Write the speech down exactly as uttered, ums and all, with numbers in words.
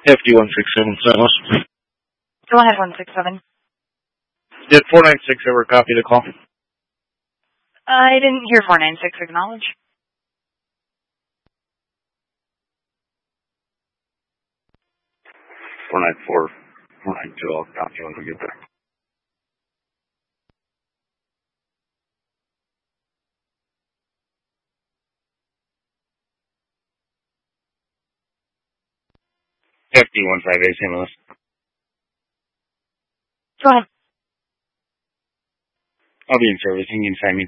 F D one six seven, Saint Louis. Go ahead, one six seven. Did four nine six ever copy the call? I didn't hear four nine six acknowledge. four nine four, four nine two, I'll copy when we get there. F D one five eight, Saint Louis. Go ahead. I'll be in service. You can sign me.